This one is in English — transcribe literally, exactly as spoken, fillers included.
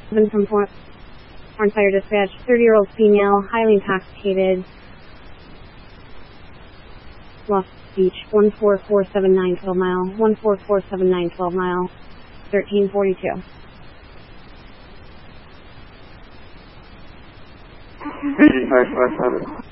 seven from four. On fire dispatch, thirty-year-old female, highly intoxicated. Lost speech, one four four seven nine twelve mile, one four four seven nine twelve mile, thirteen forty-two. Vision five four seven.